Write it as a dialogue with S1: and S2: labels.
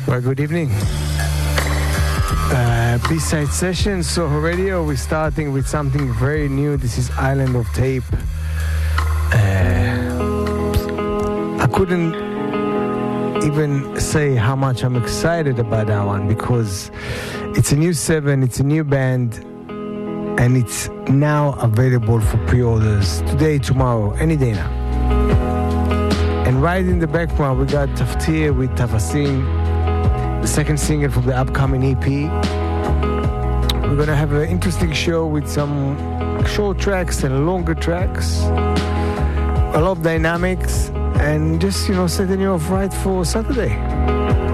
S1: Well, good evening. B-side session, Soho Radio. We're starting with something very new. This is Island of Tape. I couldn't even say how much I'm excited about that one because it's a new 7, it's a new band, and it's now available for pre-orders today, tomorrow, any day now. And right in the background, we got Taftir with Tafasim, the second single from the upcoming EP. We're gonna have an interesting show with some short tracks and longer tracks, a lot of dynamics, and just, setting you off right for Saturday.